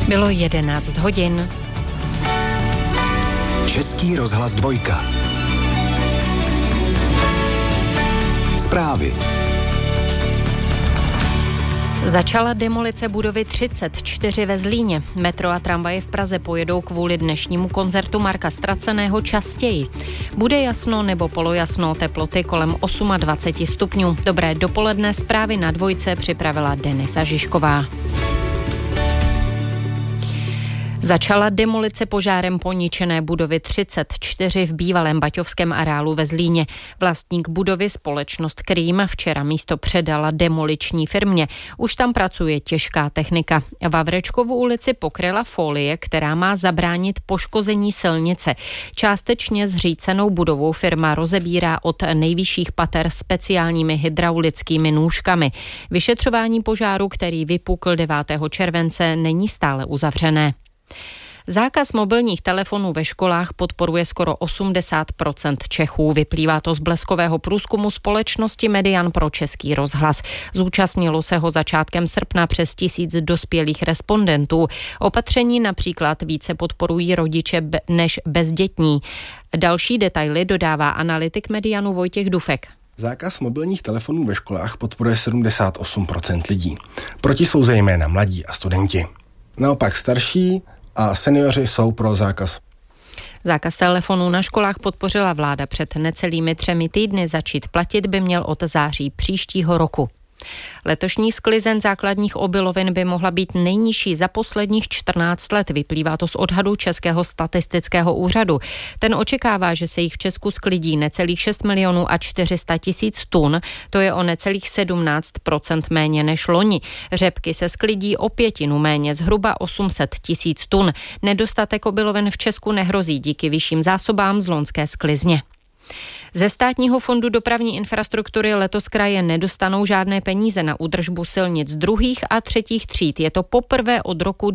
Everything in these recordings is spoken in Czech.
Bylo 11 hodin. Český rozhlas 2. Zprávy. Začala demolice budovy 34 ve Zlíně. Metro a tramvaje v Praze pojedou kvůli dnešnímu koncertu Marka Ztraceného častěji. Bude jasno nebo polojasno, teploty kolem 28 stupňů. Dobré dopoledne, zprávy na Dvojce připravila Denisa Žižková. Začala demolice požárem poničené budovy 34 v bývalém baťovském areálu ve Zlíně. Vlastník budovy, společnost Krým, včera místo předala demoliční firmě. Už tam pracuje těžká technika. Vavrečkovu ulici pokryla folie, která má zabránit poškození silnice. Částečně zřícenou budovou firma rozebírá od nejvyšších pater speciálními hydraulickými nůžkami. Vyšetřování požáru, který vypukl 9. července, není stále uzavřené. Zákaz mobilních telefonů ve školách podporuje skoro 80% Čechů. Vyplývá to z bleskového průzkumu společnosti Median pro Český rozhlas. Zúčastnilo se ho začátkem srpna přes 1000 dospělých respondentů. Opatření například více podporují rodiče než bezdětní. Další detaily dodává analytik Medianu Vojtěch Dufek. Zákaz mobilních telefonů ve školách podporuje 78% lidí. Proti jsou zejména mladí a studenti. Naopak starší a seniori jsou pro zákaz. Zákaz telefonů na školách podpořila vláda před necelými 3 týdny. Začít platit by měl od září příštího roku. Letošní sklizeň základních obilovin by mohla být nejnižší za posledních 14 let. Vyplývá to z odhadu Českého statistického úřadu. Ten očekává, že se jich v Česku sklidí necelých 6 milionů a 400 tisíc tun. To je o necelých 17% méně než loni. Řepky se sklidí o 1/5 méně, zhruba 800 tisíc tun. Nedostatek obilovin v Česku nehrozí díky vyšším zásobám z loňské sklizně. Ze státního fondu dopravní infrastruktury letos kraje nedostanou žádné peníze na údržbu silnic 2. a 3. tříd. Je to poprvé od roku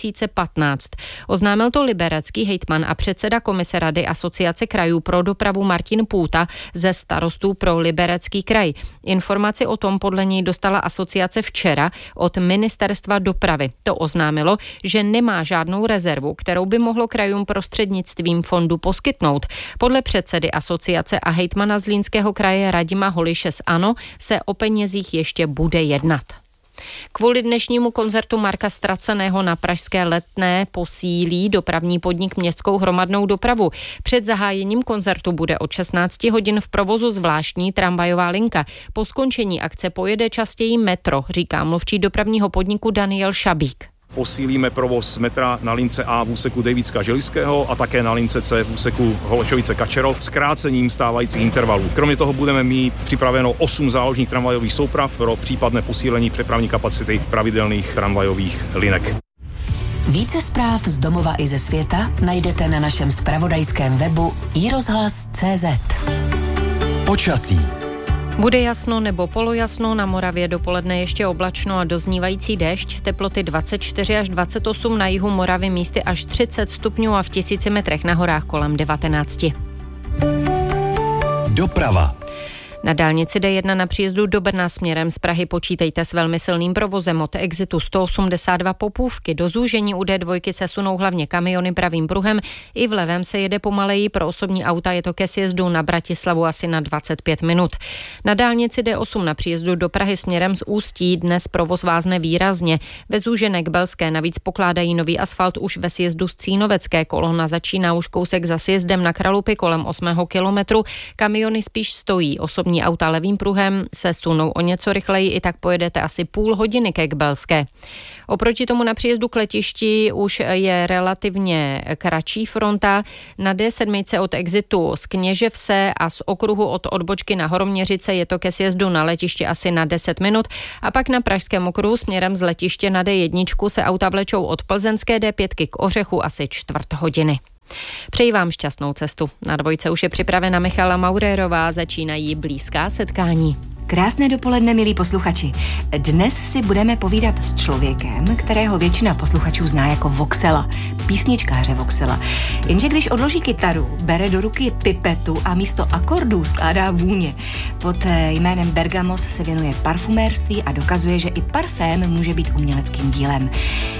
2015. Oznámil to liberecký hejtman a předseda komise Rady Asociace krajů pro dopravu Martin Půta ze Starostů pro Liberecký kraj. Informaci o tom podle něj dostala asociace včera od Ministerstva dopravy. To oznámilo, že nemá žádnou rezervu, kterou by mohlo krajům prostřednictvím fondu poskytnout. Podle předsedy asociace a hejtmana Zlínského kraje Radima Holiše z ANO se o penězích ještě bude jednat. Kvůli dnešnímu koncertu Marka Ztraceného na pražské Letné posílí dopravní podnik městskou hromadnou dopravu. Před zahájením koncertu bude od 16 hodin v provozu zvláštní tramvajová linka. Po skončení akce pojede častěji metro, říká mluvčí dopravního podniku Daniel Šabík. Posílíme provoz metra na lince A v úseku Dejvicka-Želivského a také na lince C v úseku Holešovice-Kačerov s krácením stávajících intervalů. Kromě toho budeme mít připraveno 8 záložních tramvajových souprav pro případné posílení přepravní kapacity pravidelných tramvajových linek. Více zpráv z domova i ze světa najdete na našem zpravodajském webu iRozhlas.cz. Počasí. Bude jasno nebo polojasno, na Moravě dopoledne ještě oblačno a doznívající déšť, teploty 24 až 28, na jihu Moravy místy až 30 stupňů a v 1000 metrech na horách kolem 19. Doprava. Na dálnici D1 na příjezdu do Brna směrem z Prahy počítejte s velmi silným provozem. Od exitu 182 Popůvky do zúžení u D2 se sunou hlavně kamiony pravým pruhem. I v levém se jede pomaleji, pro osobní auta je to ke sjezdu na Bratislavu asi na 25 minut. Na dálnici D8 na příjezdu do Prahy směrem z Ústí dnes provoz vázne výrazně. Ve zúžené Belské navíc pokládají nový asfalt už ve sjezdu z Cínovecké. Kolona začíná už kousek za sjezdem na Kralupy kolem 8. kilometru. Kamiony spíš stojí. Osobní auta levým pruhem se sunou o něco rychleji, i tak pojedete asi půl hodiny ke Belské. Oproti tomu na příjezdu k letišti už je relativně kratší fronta. Na D7 od exitu z Kněževse a z okruhu od odbočky na Horoměřice je to ke sjezdu na letiště asi na 10 minut a pak na pražském okruhu směrem z letiště na D1 se auta vlečou od plzeňské D5 k Ořechu asi čtvrt hodiny. Přeji vám šťastnou cestu. Na Dvojce už je připravena Michala Maurérová, začínají blízká setkání. Krásné dopoledne, milí posluchači. Dnes si budeme povídat s člověkem, kterého většina posluchačů zná jako Voxela, písničkáře Voxela. Jenže když odloží kytaru, bere do ruky pipetu a místo akordů skládá vůně. Pod jménem Bergamos se věnuje parfumérství a dokazuje, že i parfém může být uměleckým dílem.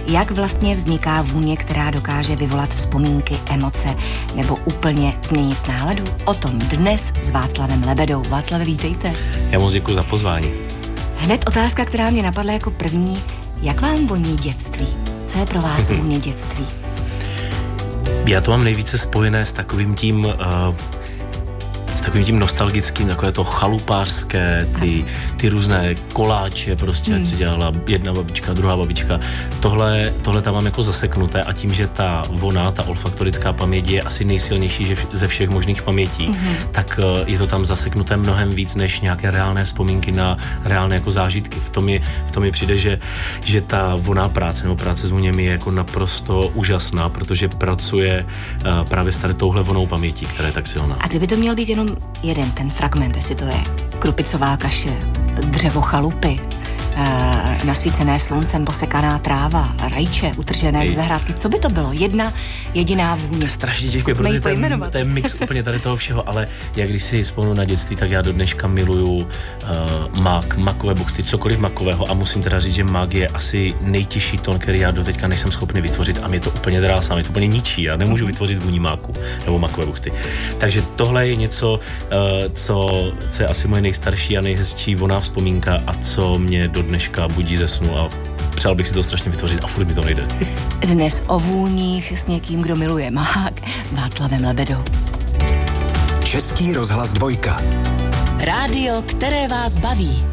Jak vlastně vzniká vůně, která dokáže vyvolat vzpomínky, emoce nebo úplně změnit náladu? O tom dnes s Václavem Lebedou. Václave, vítejte. Já moc děkuji za pozvání. Hned otázka, která mě napadla jako první. Jak vám voní dětství? Co je pro vás vůně dětství? Já to mám nejvíce spojené s takovým tím nostalgickým, takové to chalupářské, ty různé koláče prostě, ať si dělala jedna babička, druhá babička. Tohle tam mám jako zaseknuté a tím, že ta vona, ta olfaktorická paměť je asi nejsilnější ze všech možných pamětí, tak je to tam zaseknuté mnohem víc než nějaké reálné vzpomínky na reálné jako zážitky. V tom mi přijde, že ta voná práce nebo práce s vůněmi je jako naprosto úžasná, protože pracuje právě s tady touhle vonou pamětí, která je tak silná. A kdyby to měl být jenom jeden ten fragment, jestli to je krupicová kaše, dřevo chalupy, nasvícené sluncem posekaná tráva, rajče utržené z zahrádky, co by to bylo? Jedna jediná vůně. Strašně děkuji, protože to je mix úplně tady toho všeho, ale jak když si vzpomenu na dětství, tak já do dneška miluju makové buchty, cokoliv makového a musím teda říct, že mák je asi nejtěžší tón, který já doteďka nejsem schopný vytvořit a mě to úplně teda sám, mě to úplně ničí, já nemůžu vytvořit vůni máku nebo makové buchty. Takže tohle je něco, co je asi moje nejstarší a nejhezčí voná vzpomínka a co mě do dneška budí ze snu a přál bych si to strašně vytvořit a furt mi to nejde. Dnes o vůních s někým, kdo miluje mák, Václavem Lebedou. Český rozhlas 2. Rádio, které vás baví.